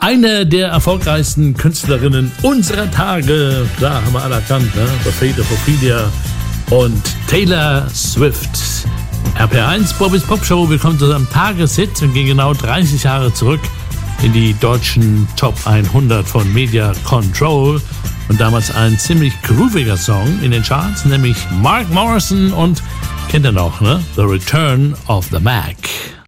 Eine der erfolgreichsten Künstlerinnen unserer Tage, klar, haben wir alle erkannt, ne? The Fate of Ophelia und Taylor Swift. RPR1, Bobbys Popshow, willkommen zu unserem Tageshit und gehen genau 30 Jahre zurück in die deutschen Top 100 von Media Control. Und damals ein ziemlich grooviger Song in den Charts, nämlich Mark Morrison und, kennt ihr noch, ne? The Return of the Mac.